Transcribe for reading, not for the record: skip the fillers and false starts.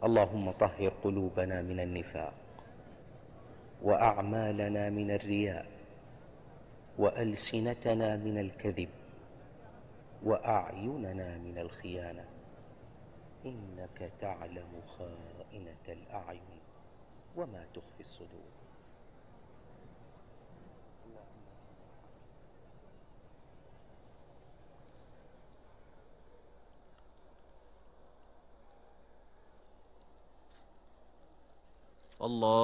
اللهم طهر قلوبنا من النفاق، وأعمالنا من الرياء، وألسنتنا من الكذب، وأعيننا من الخيانة. إنك تعلم خائنة الأعين وما تخفي الصدور. الله.